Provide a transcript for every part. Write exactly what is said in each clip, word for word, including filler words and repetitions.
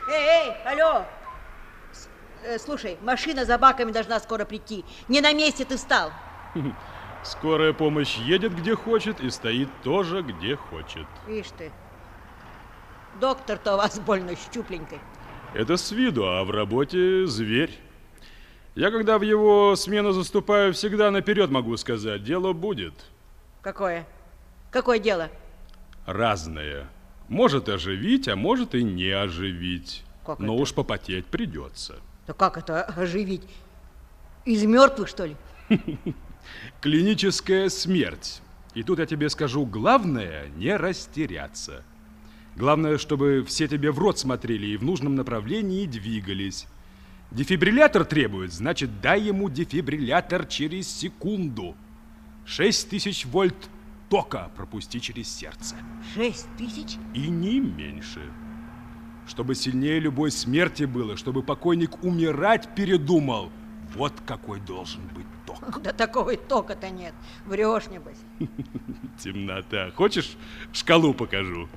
Эй, эй, алло! С- э, слушай, машина за баками должна скоро прийти. Не на месте ты встал. Скорая помощь едет где хочет и стоит тоже где хочет. Видишь ты, доктор-то у вас больно щупленький. Это с виду, а в работе зверь. Я, когда в его смену заступаю, всегда наперед могу сказать, дело будет. Какое? Какое дело? Разное. Может оживить, а может и не оживить. Как Но это? уж попотеть придется. Да как это оживить? Из мертвых, что ли? Клиническая смерть. И тут я тебе скажу, главное не растеряться. Главное, чтобы все тебе в рот смотрели и в нужном направлении двигались. Дефибриллятор требует, значит, дай ему дефибриллятор через секунду. Шесть тысяч вольт тока пропусти через сердце. Шесть тысяч? И не меньше. Чтобы сильнее любой смерти было, чтобы покойник умирать передумал. Вот какой должен быть ток. Да такого и тока-то нет. Врешь, небось. Темнота. Хочешь, шкалу покажу?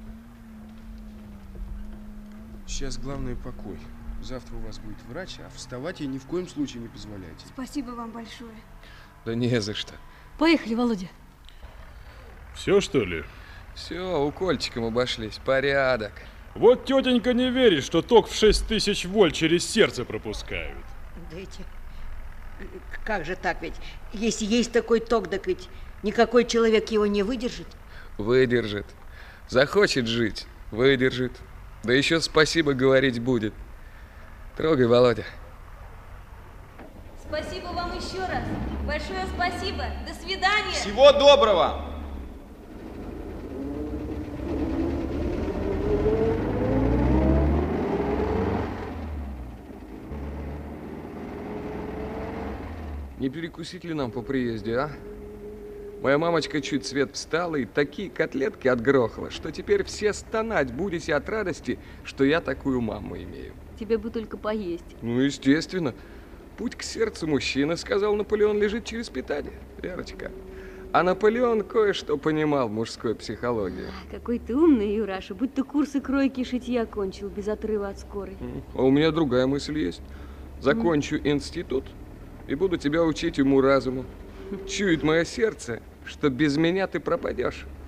Сейчас главное покой. Завтра у вас будет врач, а вставать ей ни в коем случае не позволяйте. Спасибо вам большое. Да не за что. Поехали, Володя. Все, что ли? Все, укольчиком обошлись. Порядок. Вот тетенька не верит, что ток в шесть тысяч вольт через сердце пропускают. Да эти... Как же так ведь? Если есть такой ток, так ведь никакой человек его не выдержит. Выдержит. Захочет жить, выдержит. Да еще спасибо говорить будет. Трогай, Володя. Спасибо вам еще раз. Большое спасибо. До свидания. Всего доброго! Не перекусить ли нам по приезде, а? Моя мамочка чуть свет встала и такие котлетки отгрохала, что теперь все стонать будете от радости, что я такую маму имею. Тебе бы только поесть. Ну, естественно. Путь к сердцу мужчины, сказал Наполеон, лежит через питание, Верочка. А Наполеон кое-что понимал в мужской психологии. Какой ты умный, Юраша, будто курсы кройки и шитья кончил без отрыва от скорой. А у меня другая мысль есть. Закончу институт и буду тебя учить уму-разуму. Чует мое сердце, что без меня ты пропадешь.